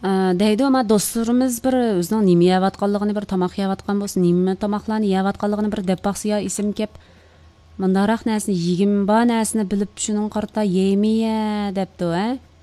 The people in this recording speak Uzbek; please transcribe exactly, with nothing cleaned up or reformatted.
deydi, ama do'stlarimiz bir o'zining nima yeyotganligini, bir tomoq yeyotgan bo'lsa, nima tomoqlarni yeyotganligini bir deb baqsiya esim kep, bundaroq narsani yegim bor narsani bilib shuning qarta yeymiya debdi, ha?